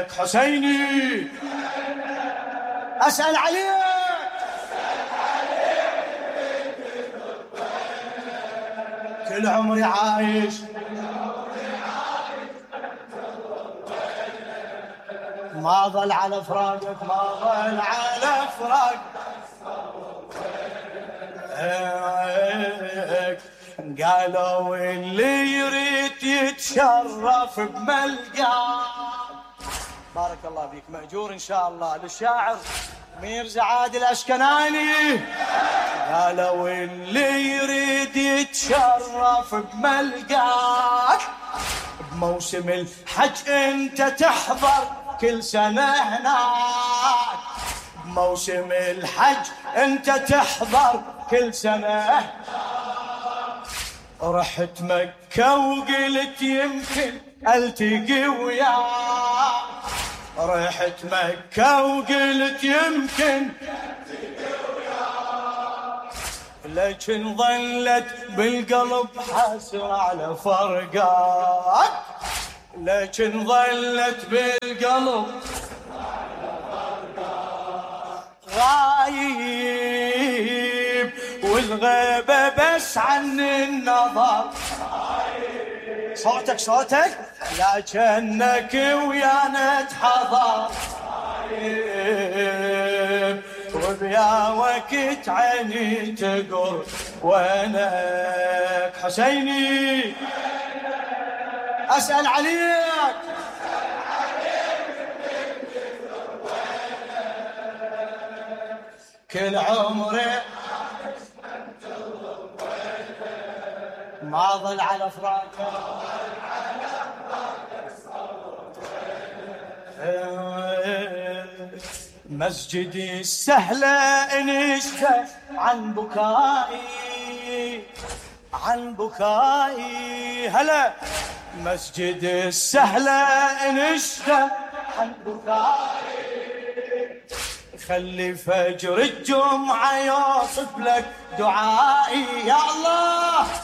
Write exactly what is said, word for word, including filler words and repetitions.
حسيني أسأل عليك كل عمري عايش ما ظل على فراقك ما ظل على فراقك قالوا اللي يريد يتشرف بملقاك. بارك الله بيك مأجور إن شاء الله. للشاعر ميرزا عادل الأشكناني. قالوا اللي يريد يتشرف بملقاك بموسم الحج انت تحضر كل سنة هناك. بموسم الحج انت تحضر كل سنة. رحت مكة وقلت يمكن التقي وياك. رحت مكة وقلت يمكن التقي وياك لكن ظلت بالقلب حسرة على فرقاك. لكن ظلت بالقلب غايب والغيبة بس عن النظر. صوتك صوتك لكنك ويانا تحضر وبيا وقت عيني تقر وينك حسيني أسأل عليك كل عمري ما ظل على فراقك مسجدي السهلة انشتى عن بكائي عن بكائي. هلا مسجد السهلة انشتى عن بكائي. خلي فجر الجمعة يوصف لك دعائي يا الله.